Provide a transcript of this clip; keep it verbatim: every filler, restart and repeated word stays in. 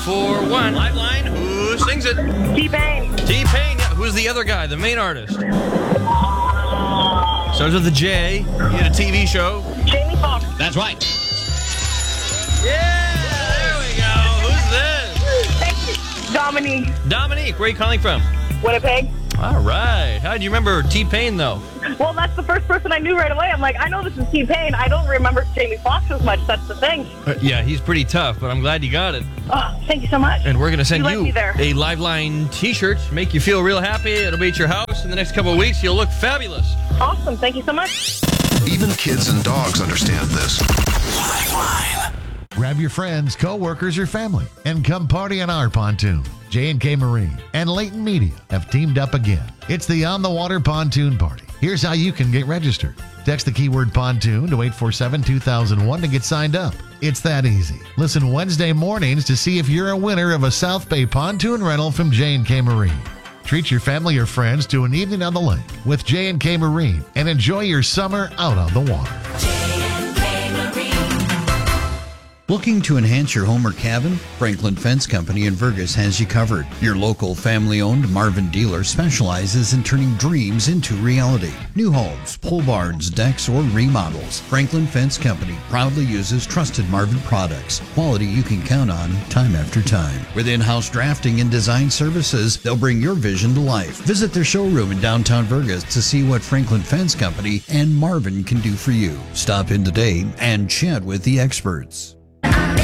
four one. Live line, who sings it? T-Pain. T-Pain. Yeah, who's the other guy, the main artist? Starts with a J. He had a T V show. Jamie Foxx. That's right. Yeah, there we go. Who's this? Thank you. Dominique. Dominique, where are you calling from? Winnipeg. All right. How do you remember T-Pain, though? Well, that's the first person I knew right away. I'm like, I know this is T-Pain. I don't remember Jamie Foxx as much. That's the thing. Uh, yeah, he's pretty tough, but I'm glad you got it. Oh, thank you so much. And we're going to send You you, let me there. a Liveline T-shirt. Make you feel real happy. It'll be at your house in the next couple of weeks. You'll look fabulous. Awesome. Thank you so much. Even kids and dogs understand this. Liveline. Grab your friends, co-workers, or family and come party on our pontoon. J and K Marine and Leighton Media have teamed up again. It's the On the Water Pontoon Party. Here's how you can get registered. Text the keyword pontoon to eight four seven, two thousand one to get signed up. It's that easy. Listen Wednesday mornings to see if you're a winner of a South Bay pontoon rental from J and K Marine. Treat your family or friends to an evening on the lake with J and K Marine and enjoy your summer out on the water. Looking to enhance your home or cabin? Franklin Fence Company in Vergas has you covered. Your local family-owned Marvin dealer specializes in turning dreams into reality. New homes, pole barns, decks, or remodels. Franklin Fence Company proudly uses trusted Marvin products. Quality you can count on time after time. With in-house drafting and design services, they'll bring your vision to life. Visit their showroom in downtown Vergas to see what Franklin Fence Company and Marvin can do for you. Stop in today and chat with the experts.